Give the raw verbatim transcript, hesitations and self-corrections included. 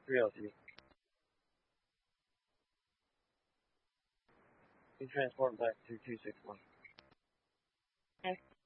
three L T. You transport back to two six one. Okay.